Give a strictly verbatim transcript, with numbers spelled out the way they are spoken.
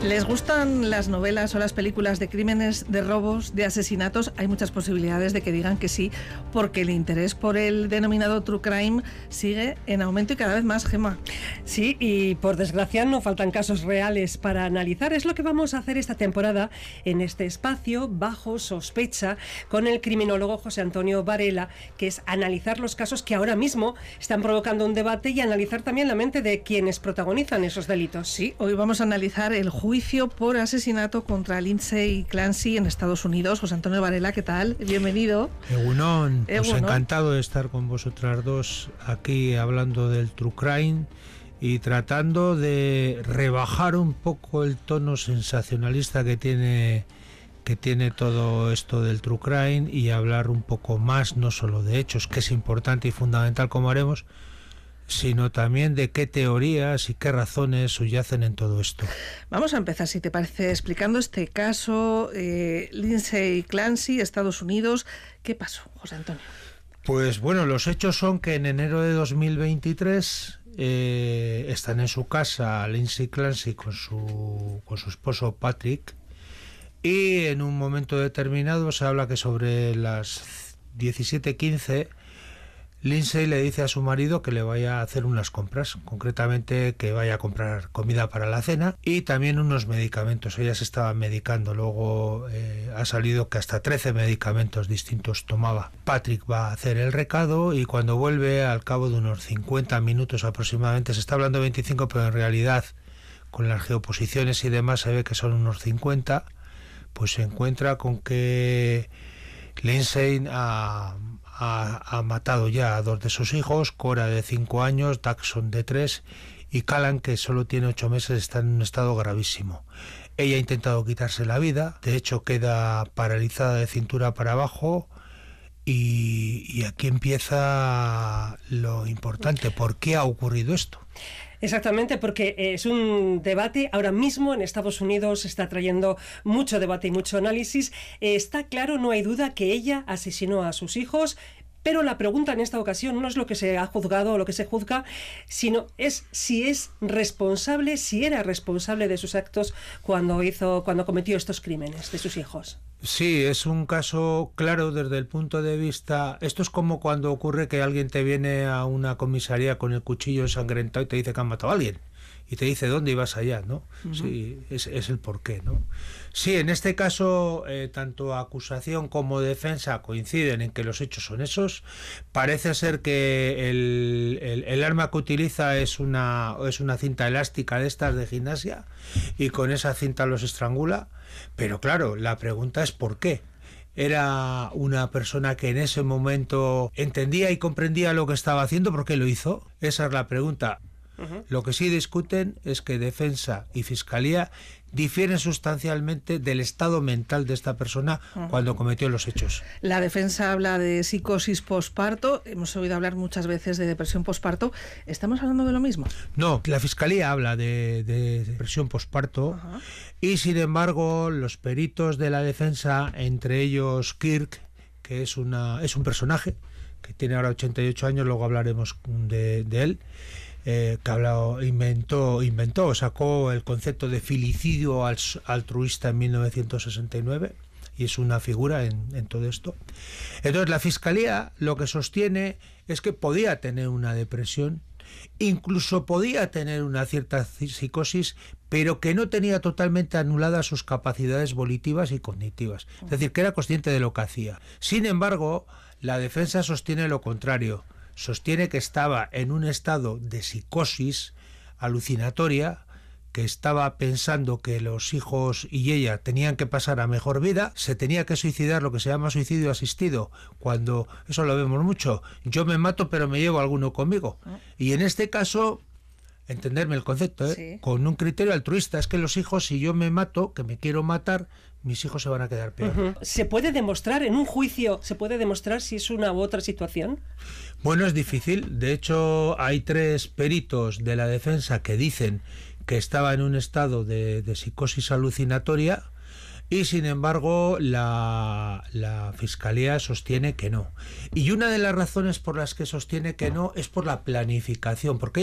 ¿Les gustan las novelas o las películas de crímenes, de robos, de asesinatos? Hay muchas posibilidades de que digan que sí, porque el interés por el denominado true crime sigue en aumento y cada vez más, Gemma. Sí, y por desgracia no faltan casos reales para analizar. Es lo que vamos a hacer esta temporada en este espacio, Bajo Sospecha, con el criminólogo José Antonio Varela, que es analizar los casos que ahora mismo están provocando un debate y analizar también la mente de quienes protagonizan esos delitos. Sí, hoy vamos a analizar el juicio por asesinato contra Lindsay Clancy en Estados Unidos. José Antonio Varela, ¿qué tal? Bienvenido. Egunon, pues Egunon. Encantado de estar con vosotras dos aquí hablando del true crime y tratando de rebajar un poco el tono sensacionalista que tiene que tiene todo esto del true crime y hablar un poco más no solo de hechos, que es importante y fundamental como haremos, sino también de qué teorías y qué razones subyacen en todo esto. Vamos a empezar, si te parece, explicando este caso, eh, Lindsay Clancy, Estados Unidos. ¿Qué pasó, José Antonio? Pues bueno, los hechos son que en enero de dos mil veintitrés eh, están en su casa Lindsay Clancy con su, con su esposo Patrick, y en un momento determinado se habla que sobre las diecisiete quince Lindsay le dice a su marido que le vaya a hacer unas compras, concretamente que vaya a comprar comida para la cena y también unos medicamentos. Ella se estaba medicando, luego eh, ha salido que hasta trece medicamentos distintos tomaba. Patrick va a hacer el recado y cuando vuelve, al cabo de unos cincuenta minutos aproximadamente, se está hablando de veinticinco, pero en realidad con las geoposiciones y demás se ve que son unos cincuenta, pues se encuentra con que Lindsay ha... Ha, ha matado ya a dos de sus hijos, Cora de cinco años, Daxon de tres y Callan, que solo tiene ocho meses, está en un estado gravísimo. Ella ha intentado quitarse la vida, de hecho queda paralizada de cintura para abajo y, y aquí empieza lo importante. ¿Por qué ha ocurrido esto? Exactamente, porque es un debate ahora mismo en Estados Unidos, está trayendo mucho debate y mucho análisis. Está claro, no hay duda, que ella asesinó a sus hijos, pero la pregunta en esta ocasión no es lo que se ha juzgado o lo que se juzga, sino es si es responsable, si era responsable de sus actos cuando hizo, cuando cometió estos crímenes de sus hijos. Sí, es un caso claro desde el punto de vista... Esto es como cuando ocurre que alguien te viene a una comisaría con el cuchillo ensangrentado y te dice que han matado a alguien. Y te dice dónde ibas allá, ¿no? Uh-huh. Sí, es, es el porqué, ¿no? Sí, en este caso, eh, tanto acusación como defensa coinciden en que los hechos son esos. Parece ser que el, el, el arma que utiliza es una, es una cinta elástica de estas de gimnasia y con esa cinta los estrangula. Pero claro, la pregunta es ¿por qué? ¿Era una persona que en ese momento entendía y comprendía lo que estaba haciendo? ¿Por qué lo hizo? Esa es la pregunta. Uh-huh. Lo que sí discuten es que defensa y fiscalía difieren sustancialmente del estado mental de esta persona uh-huh. cuando cometió los hechos. La defensa habla de psicosis posparto, hemos oído hablar muchas veces de depresión posparto. ¿Estamos hablando de lo mismo? No, la fiscalía habla de, de depresión posparto uh-huh. y sin embargo los peritos de la defensa, entre ellos Kirk, que es, una, es un personaje que tiene ahora ochenta y ocho años, luego hablaremos de, de él, Eh, que habló, inventó, inventó, sacó el concepto de filicidio altruista en mil novecientos sesenta y nueve y es una figura en, en todo esto. Entonces la fiscalía lo que sostiene es que podía tener una depresión, incluso podía tener una cierta psicosis, pero que no tenía totalmente anuladas sus capacidades volitivas y cognitivas, es decir, que era consciente de lo que hacía. Sin embargo, la defensa sostiene lo contrario. Sostiene que estaba en un estado de psicosis alucinatoria, que estaba pensando que los hijos y ella tenían que pasar a mejor vida, se tenía que suicidar, lo que se llama suicidio asistido, cuando, eso lo vemos mucho, yo me mato pero me llevo a alguno conmigo. Y en este caso, entenderme el concepto, ¿eh? Sí. Con un criterio altruista, es que los hijos, si yo me mato, que me quiero matar, mis hijos se van a quedar peor. Uh-huh. ¿Se puede demostrar en un juicio, se puede demostrar si es una u otra situación? Bueno, es difícil. De hecho, hay tres peritos de la defensa que dicen que estaba en un estado de, de psicosis alucinatoria y, sin embargo, la, la fiscalía sostiene que no. Y una de las razones por las que sostiene que no es por la planificación, porque